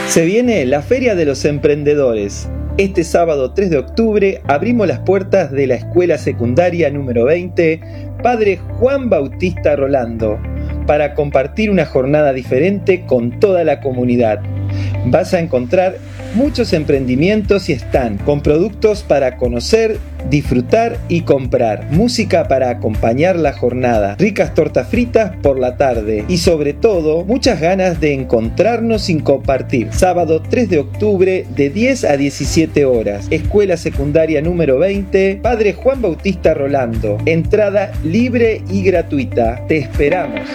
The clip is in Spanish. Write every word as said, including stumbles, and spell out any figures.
Se viene la Feria de los Emprendedores. Este sábado tres de octubre abrimos las puertas de la Escuela Secundaria número veinte, Padre Juan Bautista Rolando, para compartir una jornada diferente con toda la comunidad. Vas a encontrar muchos emprendimientos y stand con productos para conocer, disfrutar y comprar, música para acompañar la jornada, ricas tortas fritas por la tarde y sobre todo muchas ganas de encontrarnos y compartir. Sábado tres de octubre de diez a diecisiete horas, Escuela Secundaria número veinte, Padre Juan Bautista Rolando. Entrada libre y gratuita. Te esperamos.